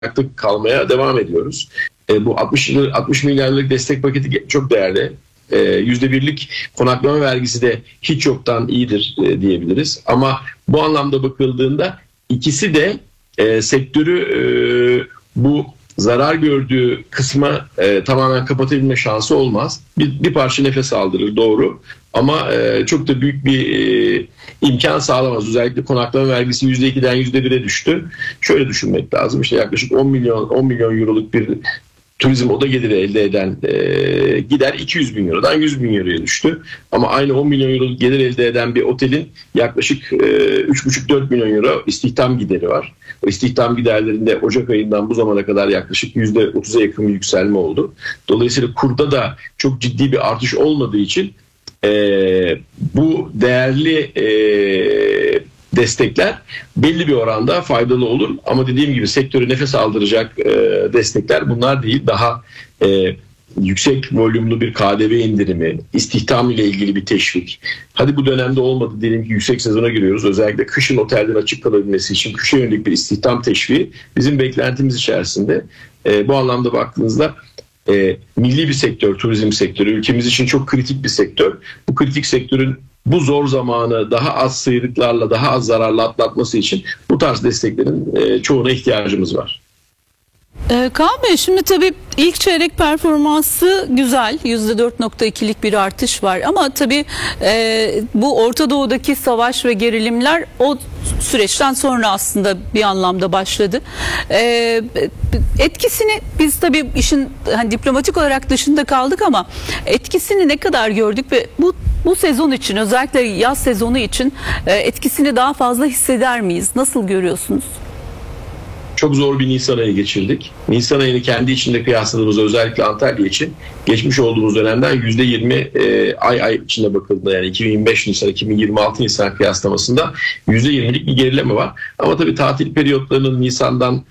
ayakta kalmaya devam ediyoruz. Bu 60 milyarlık destek paketi çok değerli. %1'lik konaklama vergisi de hiç yoktan iyidir diyebiliriz. Ama bu anlamda bakıldığında ikisi de sektörü bu zarar gördüğü kısma tamamen kapatabilme şansı olmaz. Bir parça nefes aldırır, doğru. Ama çok da büyük bir imkan sağlamaz. Özellikle konaklama vergisi %2'den %1'e düştü. Şöyle düşünmek lazım. İşte yaklaşık 10 milyon euroluk bir turizm oda geliri elde eden gider 200 bin eurodan 100 bin euroya düştü. Ama aynı 10 milyon euroluk gelir elde eden bir otelin yaklaşık 3,5-4 milyon euro istihdam gideri var. O istihdam giderlerinde Ocak ayından bu zamana kadar yaklaşık %30'a yakın bir yükselme oldu. Dolayısıyla kurda da çok ciddi bir artış olmadığı için bu değerli destekler belli bir oranda faydalı olur. Ama dediğim gibi sektörü nefes aldıracak destekler bunlar değil. Daha yüksek volümlü bir KDV indirimi, istihdam ile ilgili bir teşvik. Hadi bu dönemde olmadı, diyelim ki yüksek sezona giriyoruz. Özellikle kışın otellerin açık kalabilmesi için kışa yönelik bir istihdam teşviği bizim beklentimiz içerisinde. Bu anlamda baktığınızda milli bir sektör, turizm sektörü ülkemiz için çok kritik bir sektör. Bu kritik sektörün bu zor zamanı daha az sıyrıklarla, daha az zararla atlatması için bu tarz desteklerin çoğuna ihtiyacımız var. Kaan Bey, şimdi tabii ilk çeyrek performansı güzel, %4.2'lik bir artış var ama tabii bu Orta Doğu'daki savaş ve gerilimler o süreçten sonra aslında bir anlamda başladı. Etkisini biz tabii işin diplomatik olarak dışında kaldık ama etkisini ne kadar gördük ve bu sezon için, özellikle yaz sezonu için etkisini daha fazla hisseder miyiz? Nasıl görüyorsunuz? Çok zor bir Nisan ayı geçirdik. Nisan ayını kendi içinde kıyasladığımızda özellikle Antalya için geçmiş olduğumuz dönemden %20 ay içinde bakıldığında, yani 2025 Nisan 2026 Nisan kıyaslamasında %20'lik bir gerileme var. Ama tabii tatil periyotlarının Nisan'dan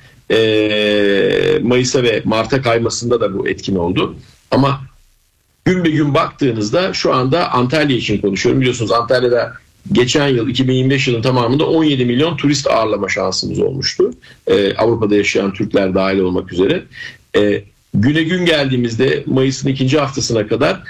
Mayıs'a ve Mart'a kaymasında da bu etkin oldu. Ama gün be gün baktığınızda şu anda Antalya için konuşuyorum. Biliyorsunuz Antalya'da geçen yıl 2025 yılının tamamında 17 milyon turist ağırlama şansımız olmuştu. Avrupa'da yaşayan Türkler dahil olmak üzere. Güne gün geldiğimizde Mayıs'ın ikinci haftasına kadar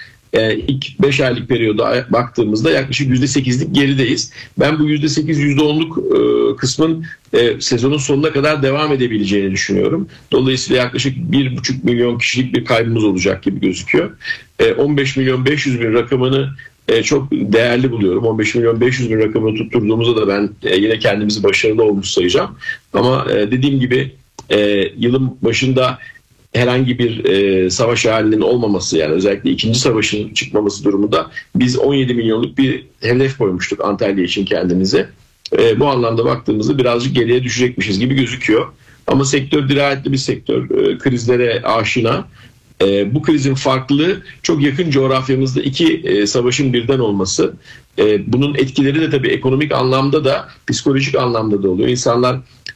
ilk 5 aylık periyoda baktığımızda yaklaşık %8'lik gerideyiz. Ben bu %8, %10'luk kısmın sezonun sonuna kadar devam edebileceğini düşünüyorum. Dolayısıyla yaklaşık 1,5 milyon kişilik bir kaybımız olacak gibi gözüküyor. 15 milyon 500 bin rakamını çok değerli buluyorum. 15 milyon 500 bin rakamını tutturduğumuzda da ben yine kendimizi başarılı olmuş sayacağım. Ama dediğim gibi yılın başında herhangi bir savaş halinin olmaması, yani özellikle ikinci savaşın çıkmaması durumunda biz 17 milyonluk bir hedef koymuştuk Antalya için kendimize. Bu anlamda baktığımızda birazcık geriye düşecekmişiz gibi gözüküyor. Ama sektör dirayetli bir sektör, krizlere aşina. Bu krizin farklılığı çok yakın coğrafyamızda iki savaşın birden olması. Bunun etkileri de tabii ekonomik anlamda da psikolojik anlamda da oluyor. İnsanlar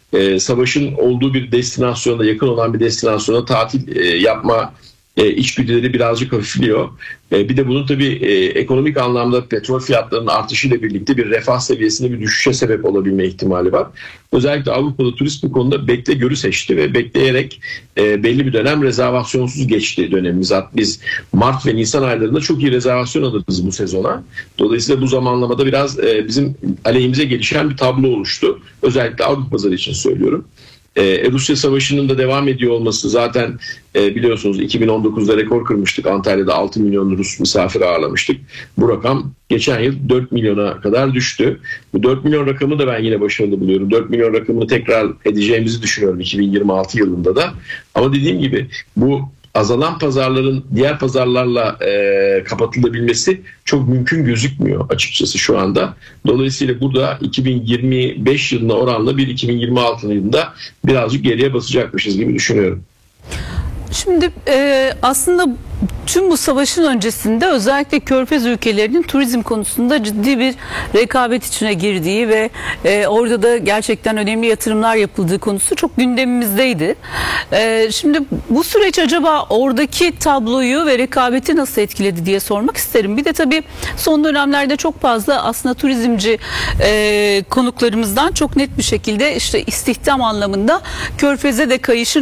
savaşın olduğu bir destinasyonda, yakın olan bir destinasyona tatil yapma içgüdüleri birazcık hafifliyor. Bir de bunun tabii ekonomik anlamda petrol fiyatlarının artışıyla birlikte bir refah seviyesinde bir düşüşe sebep olabilme ihtimali var. Özellikle Avrupa'da turist bu konuda bekle görü seçti ve bekleyerek belli bir dönem rezervasyonsuz geçti dönemimiz. Biz Mart ve Nisan aylarında çok iyi rezervasyon alırız bu sezona. Dolayısıyla bu zamanlamada biraz bizim aleyhimize gelişen bir tablo oluştu. Özellikle Avrupa pazarı için söylüyorum. Rusya Savaşı'nın da devam ediyor olması zaten biliyorsunuz 2019'da rekor kırmıştık. Antalya'da 6 milyon Rus misafir ağırlamıştık. Bu rakam geçen yıl 4 milyona kadar düştü. Bu 4 milyon rakamı da ben yine başarılı buluyorum. 4 milyon rakamını tekrar edeceğimizi düşünüyorum 2026 yılında da. Ama dediğim gibi bu azalan pazarların diğer pazarlarla kapatılabilmesi çok mümkün gözükmüyor açıkçası şu anda. Dolayısıyla burada 2025 yılına oranla bir 2026 yılında birazcık geriye basacakmışız gibi düşünüyorum. Şimdi aslında tüm bu savaşın öncesinde özellikle Körfez ülkelerinin turizm konusunda ciddi bir rekabet içine girdiği ve orada da gerçekten önemli yatırımlar yapıldığı konusu çok gündemimizdeydi. Şimdi bu süreç acaba oradaki tabloyu ve rekabeti nasıl etkiledi diye sormak isterim. Bir de tabii son dönemlerde çok fazla aslında turizmci konuklarımızdan çok net bir şekilde işte istihdam anlamında Körfez'e de kayışın